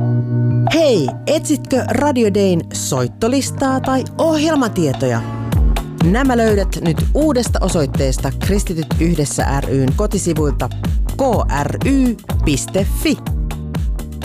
Hei, etsitkö Radio Dayn soittolistaa tai ohjelmatietoja? Nämä löydät nyt uudesta osoitteesta Kristityt Yhdessä ry:n kotisivuilta kry.fi.